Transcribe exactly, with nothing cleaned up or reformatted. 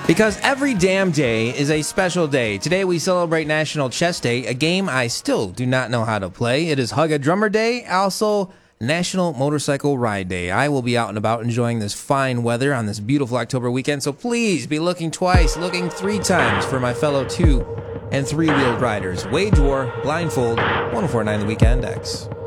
Because every damn day is a special day. Today we celebrate National Chess Day, a game I still do not know how to play. It is Hug a Drummer Day, also National Motorcycle Ride Day. I will be out and about enjoying this fine weather on this beautiful October weekend, so please be looking twice, looking three times for my fellow two and three-wheeled riders. Wage War, Blindfold, one oh four point nine The Weekend X.